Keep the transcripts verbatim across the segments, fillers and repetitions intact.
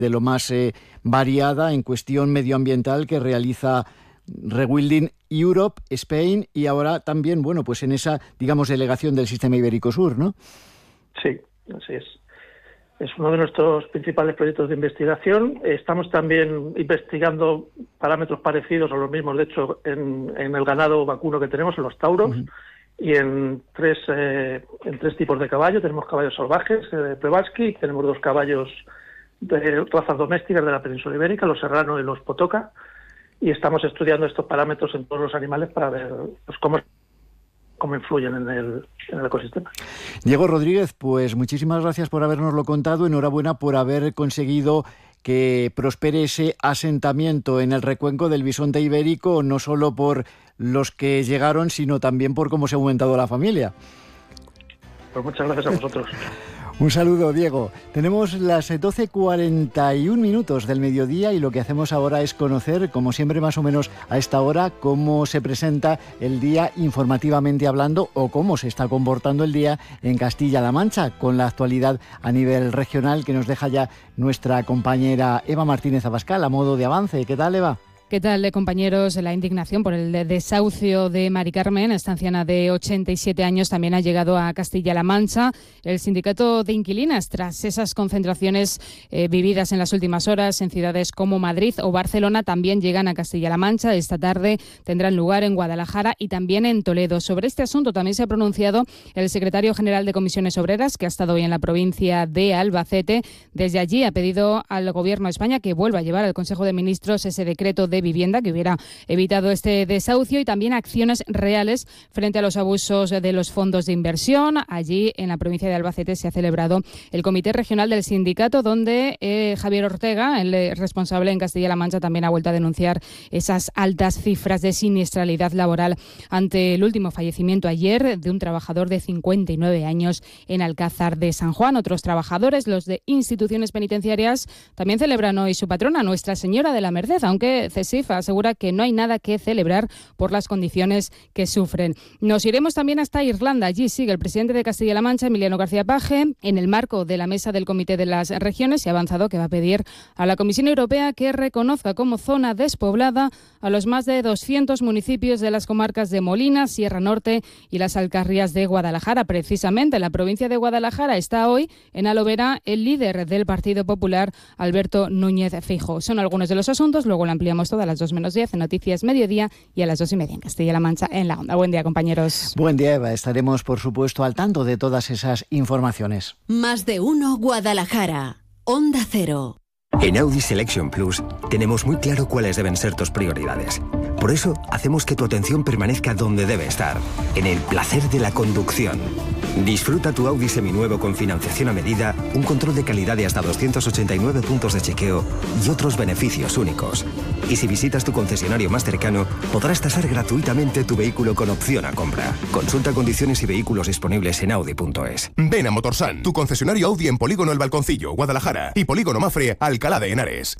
de lo más eh, variada en cuestión medioambiental que realiza Rewilding Europe, Spain y ahora también, bueno, pues en esa, digamos, delegación del Sistema Ibérico Sur, ¿no? Sí, así es. Es uno de nuestros principales proyectos de investigación. Estamos también investigando parámetros parecidos o los mismos, de hecho, en, en el ganado vacuno que tenemos, en los tauros, uh-huh. y en tres eh, en tres tipos de caballos. Tenemos caballos salvajes eh, de Przewalski, y tenemos dos caballos de razas domésticas de la península ibérica, los serrano y los potoca, y estamos estudiando estos parámetros en todos los animales para ver pues, cómo cómo influyen en el, en el ecosistema. Diego Rodríguez, pues muchísimas gracias por habernoslo contado. Enhorabuena por haber conseguido que prospere ese asentamiento en el recuenco del bisonte ibérico, no solo por los que llegaron, sino también por cómo se ha aumentado la familia. Pues muchas gracias a vosotros. Un saludo, Diego. Tenemos las doce cuarenta y un minutos del mediodía y lo que hacemos ahora es conocer, como siempre más o menos a esta hora, cómo se presenta el día informativamente hablando o cómo se está comportando el día en Castilla-La Mancha, con la actualidad a nivel regional que nos deja ya nuestra compañera Eva Martínez Abascal a modo de avance. ¿Qué tal, Eva? ¿Qué tal, compañeros? La indignación por el desahucio de Mari Carmen, esta anciana de ochenta y siete años, también ha llegado a Castilla-La Mancha. El sindicato de inquilinas, tras esas concentraciones eh, vividas en las últimas horas en ciudades como Madrid o Barcelona, también llegan a Castilla-La Mancha. Esta tarde tendrán lugar en Guadalajara y también en Toledo. Sobre este asunto también se ha pronunciado el secretario general de Comisiones Obreras, que ha estado hoy en la provincia de Albacete. Desde allí ha pedido al Gobierno de España que vuelva a llevar al Consejo de Ministros ese decreto de vivienda que hubiera evitado este desahucio y también acciones reales frente a los abusos de los fondos de inversión. Allí en la provincia de Albacete se ha celebrado el Comité Regional del Sindicato, donde eh, Javier Ortega, el responsable en Castilla-La Mancha, también ha vuelto a denunciar esas altas cifras de siniestralidad laboral ante el último fallecimiento ayer de un trabajador de cincuenta y nueve años en Alcázar de San Juan. Otros trabajadores, los de instituciones penitenciarias, también celebran hoy su patrona, Nuestra Señora de la Merced, aunque CESIF asegura que no hay nada que celebrar por las condiciones que sufren. Nos iremos también hasta Irlanda. Allí sigue el presidente de Castilla-La Mancha, Emiliano García Paje, en el marco de la mesa del Comité de las Regiones. Se ha avanzado que va a pedir a la Comisión Europea que reconozca como zona despoblada a los más de doscientos municipios de las comarcas de Molina, Sierra Norte y las Alcarrias de Guadalajara. Precisamente en la provincia de Guadalajara está hoy en Alovera el líder del Partido Popular, Alberto Núñez Feijóo. Son algunos de los asuntos, luego lo ampliamos todo a las dos menos diez en Noticias Mediodía y a las dos y media en Castilla-La Mancha en La Onda. Buen día, compañeros. Buen día, Eva. Estaremos, por supuesto, al tanto de todas esas informaciones. Más de uno Guadalajara. Onda Cero. En Audi Selection Plus tenemos muy claro cuáles deben ser tus prioridades. Por eso hacemos que tu atención permanezca donde debe estar, en el placer de la conducción. Disfruta tu Audi seminuevo con financiación a medida, un control de calidad de hasta doscientos ochenta y nueve puntos de chequeo y otros beneficios únicos. Y si visitas tu concesionario más cercano, podrás tasar gratuitamente tu vehículo con opción a compra. Consulta condiciones y vehículos disponibles en audi punto es. Ven a Motorsan, tu concesionario Audi en Polígono El Balconcillo, Guadalajara, y Polígono Mafre, Alcalá de Henares.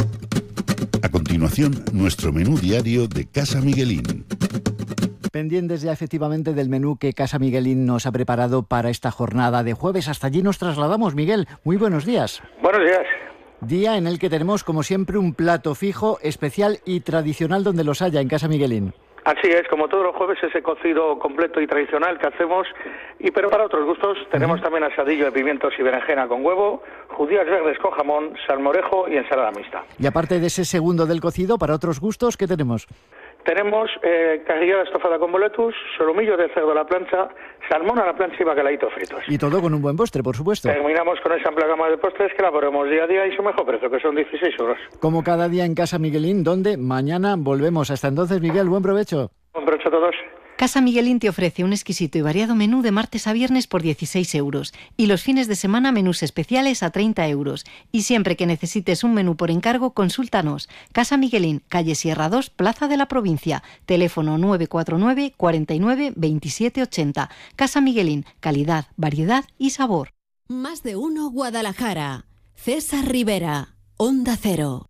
A continuación, nuestro menú diario de Casa Miguelín. Pendientes ya efectivamente del menú que Casa Miguelín nos ha preparado para esta jornada de jueves. Hasta allí nos trasladamos, Miguel. Muy buenos días. Buenos días. Día en el que tenemos, como siempre, un plato fijo, especial y tradicional donde los haya en Casa Miguelín. Así es, como todos los jueves, ese cocido completo y tradicional que hacemos, y pero para otros gustos tenemos uh-huh. también asadillo de pimientos y berenjena con huevo, judías verdes con jamón, salmorejo y ensalada mixta. Y aparte de ese segundo del cocido, para otros gustos, ¿qué tenemos? Tenemos eh, carrillada estofada con boletus, solomillo de cerdo a la plancha, salmón a la plancha y bacalaíto fritos. Y todo con un buen postre, por supuesto. Terminamos con esa amplia gama de postres que la ponemos día a día y su mejor precio, que son dieciséis euros. Como cada día en Casa Miguelín, donde mañana volvemos. Hasta entonces, Miguel, buen provecho. Buen provecho a todos. Casa Miguelín te ofrece un exquisito y variado menú de martes a viernes por dieciséis euros y los fines de semana menús especiales a treinta euros. Y siempre que necesites un menú por encargo, consúltanos. Casa Miguelín, calle Sierra dos, Plaza de la Provincia. Teléfono nueve cuatro nueve, cuarenta y nueve, veintisiete ochenta. Casa Miguelín, calidad, variedad y sabor. Más de uno Guadalajara. César Rivera, Onda Cero.